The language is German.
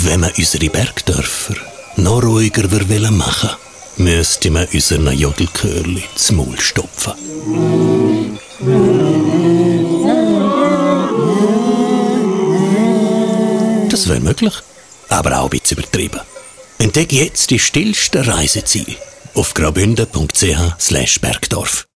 Wenn man unsere Bergdörfer noch ruhiger machen will, müsste man unseren Jodelchörli das Maul stopfen. Das wäre möglich, aber auch ein bisschen übertrieben. Entdecke jetzt die stillsten Reiseziele auf graubünden.ch/Bergdorf.